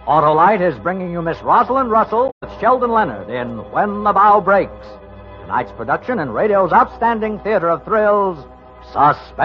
Autolite is bringing you Miss Rosalind Russell with Sheldon Leonard in When the Bow Breaks. Tonight's production in radio's outstanding theater of thrills, Suspense.